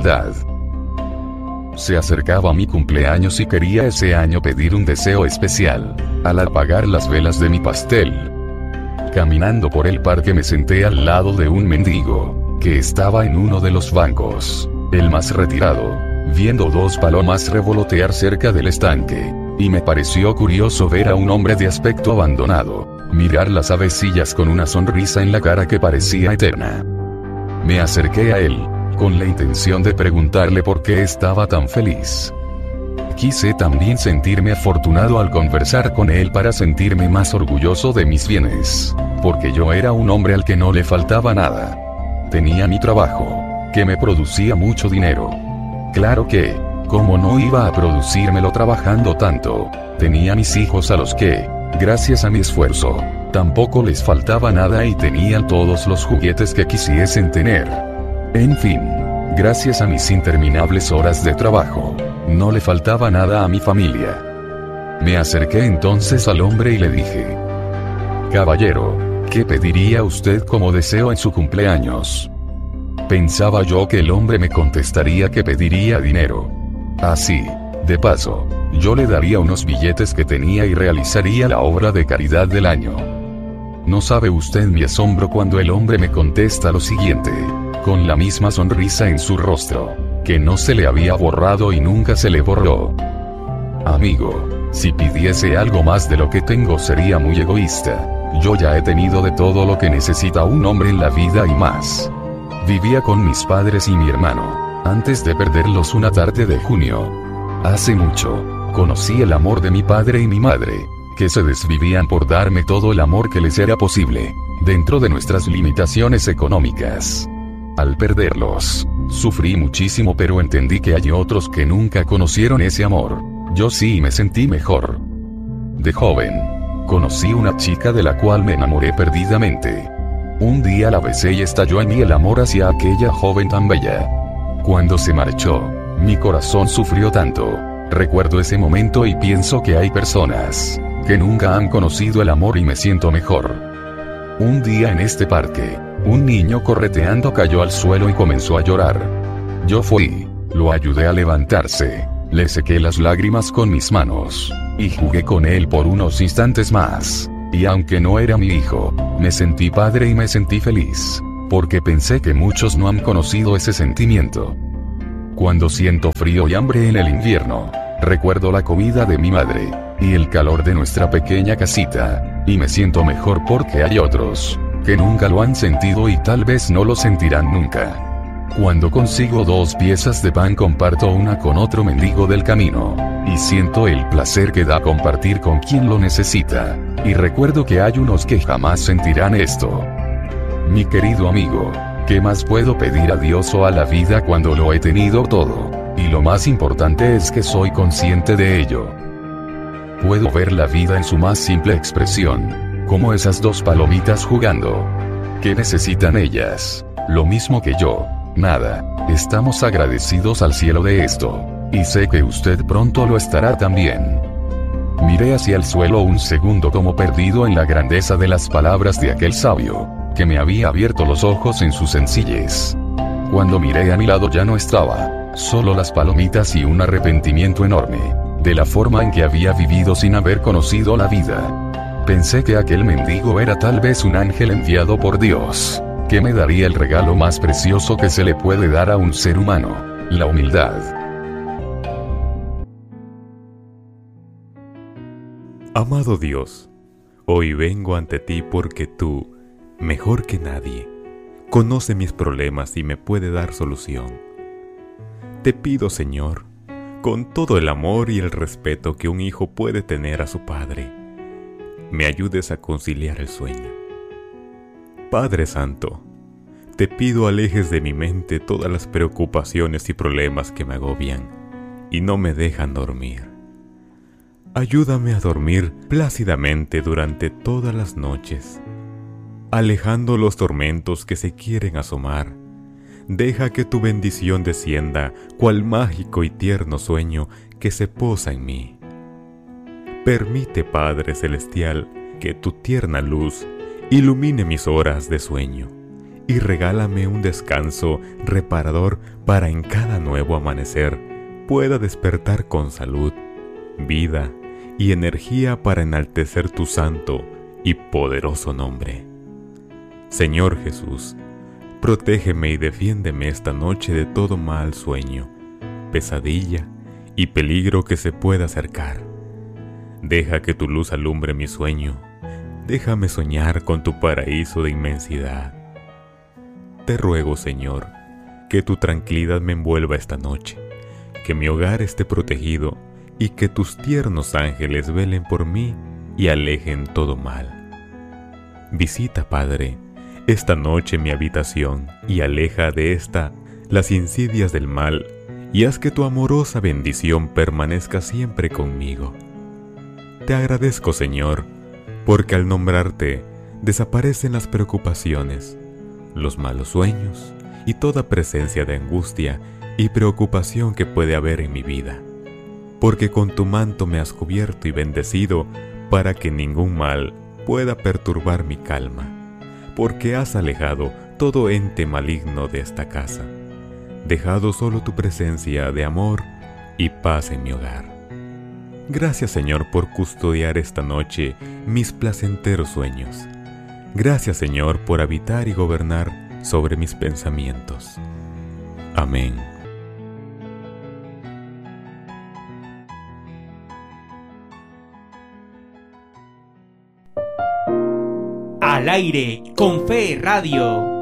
humildad. Se acercaba mi cumpleaños y quería ese año pedir un deseo especial. Al apagar las velas de mi pastel, caminando por el parque me senté al lado de un mendigo, que estaba en uno de los bancos, el más retirado, viendo dos palomas revolotear cerca del estanque, y me pareció curioso ver a un hombre de aspecto abandonado, mirar las avecillas con una sonrisa en la cara que parecía eterna. Me acerqué a él, con la intención de preguntarle por qué estaba tan feliz. Quise también sentirme afortunado al conversar con él para sentirme más orgulloso de mis bienes, porque yo era un hombre al que no le faltaba nada. Tenía mi trabajo, que me producía mucho dinero. Claro que, como no iba a producírmelo trabajando tanto, tenía mis hijos a los que, gracias a mi esfuerzo, tampoco les faltaba nada y tenían todos los juguetes que quisiesen tener. En fin, gracias a mis interminables horas de trabajo, no le faltaba nada a mi familia. Me acerqué entonces al hombre y le dije: «Caballero, ¿qué pediría usted como deseo en su cumpleaños?». Pensaba yo que el hombre me contestaría que pediría dinero. Así, de paso, yo le daría unos billetes que tenía y realizaría la obra de caridad del año. No sabe usted mi asombro cuando el hombre me contesta lo siguiente, con la misma sonrisa en su rostro, que no se le había borrado y nunca se le borró: «Amigo, si pidiese algo más de lo que tengo sería muy egoísta. Yo ya he tenido de todo lo que necesita un hombre en la vida y más. Vivía con mis padres y mi hermano, antes de perderlos una tarde de junio. Hace mucho, conocí el amor de mi padre y mi madre, que se desvivían por darme todo el amor que les era posible, dentro de nuestras limitaciones económicas. Al perderlos, sufrí muchísimo, pero entendí que hay otros que nunca conocieron ese amor. Yo sí me sentí mejor. De joven, conocí una chica de la cual me enamoré perdidamente. Un día la besé y estalló en mí el amor hacia aquella joven tan bella. Cuando se marchó, mi corazón sufrió tanto. Recuerdo ese momento y pienso que hay personas que nunca han conocido el amor y me siento mejor. Un día en este parque, un niño correteando cayó al suelo y comenzó a llorar. Yo fui, lo ayudé a levantarse, le sequé las lágrimas con mis manos, y jugué con él por unos instantes más. Y aunque no era mi hijo, me sentí padre y me sentí feliz, porque pensé que muchos no han conocido ese sentimiento. Cuando siento frío y hambre en el invierno, recuerdo la comida de mi madre, y el calor de nuestra pequeña casita, y me siento mejor porque hay otros que nunca lo han sentido y tal vez no lo sentirán nunca. Cuando consigo 2 piezas de pan comparto una con otro mendigo del camino, y siento el placer que da compartir con quien lo necesita, y recuerdo que hay unos que jamás sentirán esto. Mi querido amigo, ¿qué más puedo pedir a Dios o a la vida cuando lo he tenido todo? Y lo más importante es que soy consciente de ello. Puedo ver la vida en su más simple expresión, como esas 2 palomitas jugando. ¿Qué necesitan ellas? Lo mismo que yo, nada. Estamos agradecidos al cielo de esto, y sé que usted pronto lo estará también. Miré hacia el suelo un segundo como perdido en la grandeza de las palabras de aquel sabio, que me había abierto los ojos en su sencillez. Cuando miré a mi lado ya no estaba, solo las palomitas y un arrepentimiento enorme, de la forma en que había vivido sin haber conocido la vida. Pensé que aquel mendigo era tal vez un ángel enviado por Dios, que me daría el regalo más precioso que se le puede dar a un ser humano, la humildad. Amado Dios, hoy vengo ante ti porque tú, mejor que nadie, conoce mis problemas y me puede dar solución. Te pido, Señor, con todo el amor y el respeto que un hijo puede tener a su padre, me ayudes a conciliar el sueño. Padre Santo, te pido alejes de mi mente todas las preocupaciones y problemas que me agobian y no me dejan dormir. Ayúdame a dormir plácidamente durante todas las noches, alejando los tormentos que se quieren asomar. Deja que tu bendición descienda, cual mágico y tierno sueño que se posa en mí. Permite, Padre Celestial, que tu tierna luz ilumine mis horas de sueño y regálame un descanso reparador para en cada nuevo amanecer pueda despertar con salud, vida y energía para enaltecer tu santo y poderoso nombre. Señor Jesús, protégeme y defiéndeme esta noche de todo mal sueño, pesadilla y peligro que se pueda acercar. Deja que tu luz alumbre mi sueño. Déjame soñar con tu paraíso de inmensidad. Te ruego, Señor, que tu tranquilidad me envuelva esta noche, que mi hogar esté protegido y que tus tiernos ángeles velen por mí y alejen todo mal. Visita, Padre, esta noche mi habitación y aleja de esta las insidias del mal y haz que tu amorosa bendición permanezca siempre conmigo. Te agradezco, Señor, porque al nombrarte desaparecen las preocupaciones, los malos sueños y toda presencia de angustia y preocupación que puede haber en mi vida, porque con tu manto me has cubierto y bendecido para que ningún mal pueda perturbar mi calma, porque has alejado todo ente maligno de esta casa, dejado solo tu presencia de amor y paz en mi hogar. Gracias, Señor, por custodiar esta noche mis placenteros sueños. Gracias, Señor, por habitar y gobernar sobre mis pensamientos. Amén. Al aire con Fe Radio.